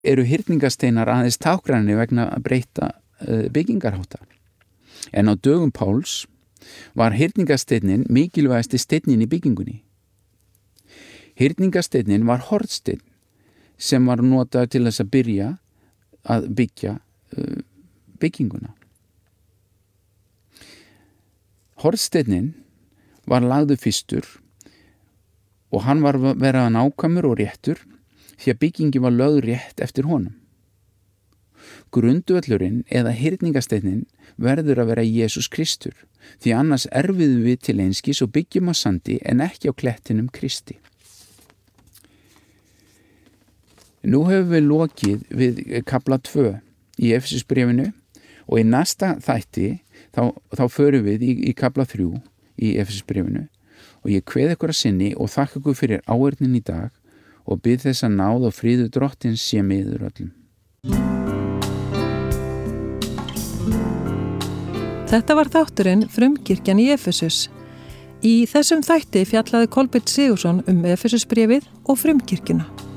eru hyrningasteinar aðeins táknræni vegna að breyta byggingarhátta. En á dögum Páls var hyrningasteinin mikilvægasti steinin í byggingunni. Hyrningasteinin var hornsteinn sem var notaður til þess að byrja að byggja bygginguna. Hornsteinin var lagður fyrstur og hann var verið nákvæmur og réttur því að byggingin var lögð rétt eftir honum. Grundvöllurinn eða hyrningasteinin verður að vera Jesús Kristur því annars erfiðum við til einskis og byggjum á sandi en ekki á klettinum Kristi. Nú hefur við lokið við kafla 2 í Efesusbréfinu og í næsta þætti þá förum við í kafla 3 í Efesusbréfinu og ég kveð ykkur að sinni og þakka ykkur fyrir áheyrnin í dag og bið þess að náð og fríður Drottins sé með yður öllum. Þetta var þátturinn Frumkirkjan í Efesus. Í þessum þætti fjallaði Kolbeinn Sigurðsson Efesusbréfið og Frumkirkjuna.